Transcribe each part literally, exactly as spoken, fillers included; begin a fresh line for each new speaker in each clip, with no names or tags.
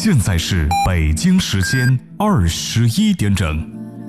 现在是北京时间二十一点整。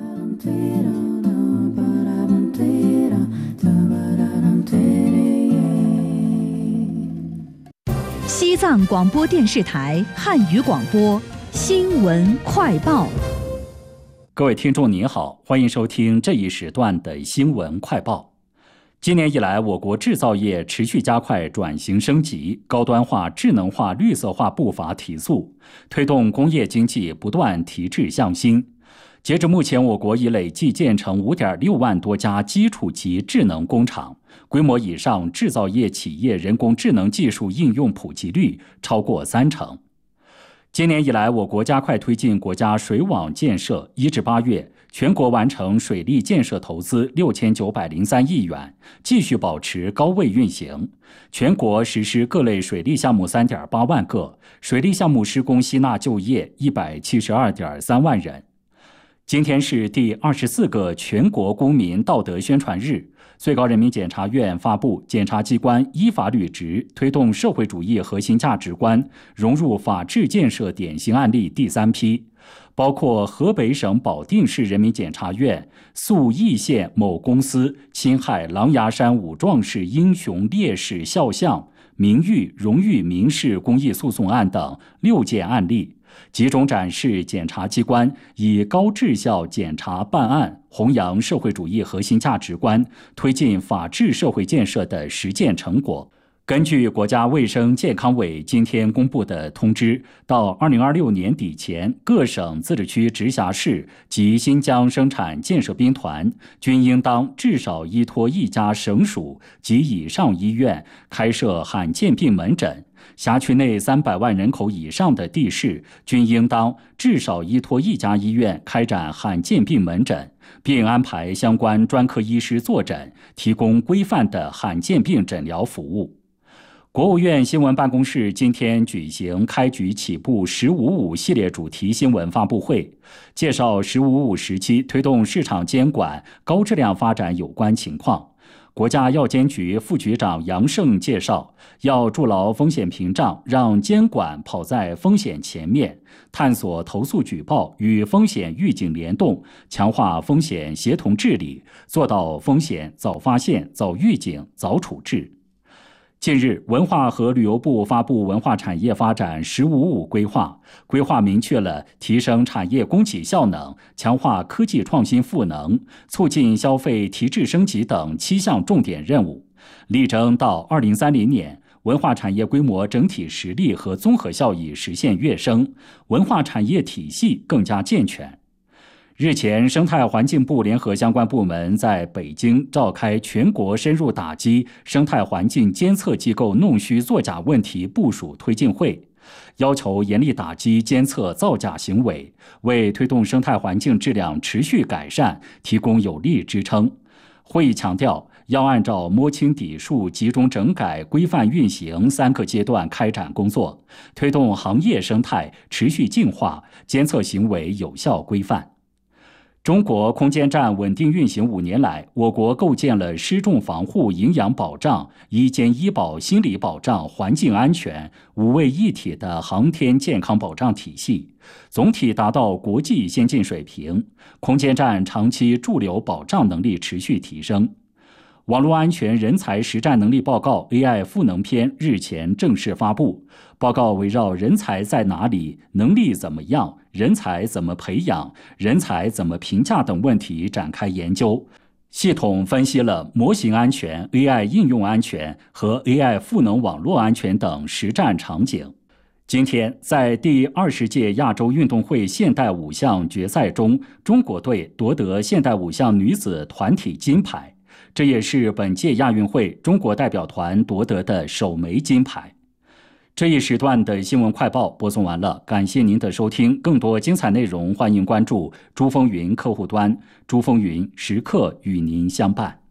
西藏广播电视台汉语广播新闻快报。
各位听众您好，欢迎收听这一时段的新闻快报。今年以来，我国制造业持续加快转型升级、高端化、智能化、绿色化步伐提速，推动工业经济不断提质向新。截至目前，我国已累计建成 五点六万多家基础级智能工厂，规模以上制造业企业人工智能技术应用普及率超过三成。今年以来，我国加快推进国家水网建设，一至八月，全国完成水利建设投资六千九百零三亿元，继续保持高位运行。全国实施各类水利项目 三点八万个，水利项目施工吸纳就业一百七十二点三万人。今天是第二十四个全国公民道德宣传日，最高人民检察院发布《检察机关依法履职推动社会主义核心价值观融入法治建设典型案例》第三批，包括河北省保定市人民检察院诉义县某公司侵害狼牙山五壮士英雄烈士肖像、名誉、荣誉民事公益诉讼案等六件案例，集中展示检察机关以高质效检察办案、弘扬社会主义核心价值观、推进法治社会建设的实践成果。根据国家卫生健康委今天公布的通知，到二零二六年底前，各省、自治区、直辖市及新疆生产建设兵团均应当至少依托一家省属及以上医院开设罕见病门诊。辖区内三百万人口以上的地市均应当至少依托一家医院开展罕见病门诊，并安排相关专科医师坐诊，提供规范的罕见病诊疗服务。国务院新闻办公室今天举行开局起步“十五五”系列主题新闻发布会，介绍“十五五”时期推动市场监管高质量发展有关情况。国家药监局副局长杨胜介绍，要筑牢风险屏障，让监管跑在风险前面，探索投诉举报与风险预警联动，强化风险协同治理，做到风险早发现、早预警、早处置。近日，文化和旅游部发布文化产业发展“十五五”规划，规划明确了提升产业供给效能、强化科技创新赋能、促进消费提质升级等七项重点任务，力争到二零三零年，文化产业规模整体实力和综合效益实现跃升，文化产业体系更加健全。日前，生态环境部联合相关部门在北京召开全国深入打击生态环境监测机构弄虚作假问题部署推进会，要求严厉打击监测造假行为，为推动生态环境质量持续改善提供有力支撑。会议强调，要按照摸清底数、集中整改、规范运行三个阶段开展工作，推动行业生态持续净化，监测行为有效规范。中国空间站稳定运行五年来，我国构建了失重防护、营养保障、医监医保、心理保障、环境安全五位一体的航天健康保障体系，总体达到国际先进水平。空间站长期驻留保障能力持续提升。网络安全人才实战能力报告 A I 赋能篇日前正式发布，报告围绕人才在哪里、能力怎么样、人才怎么培养、人才怎么评价等问题展开研究，系统分析了模型安全、A I 应用安全和 A I 赋能网络安全等实战场景。今天，在第二十届亚洲运动会现代五项决赛中，中国队夺得现代五项女子团体金牌。这也是本届亚运会中国代表团夺得的首枚金牌。这一时段的新闻快报播送完了，感谢您的收听。更多精彩内容，欢迎关注珠风云客户端，珠风云时刻与您相伴。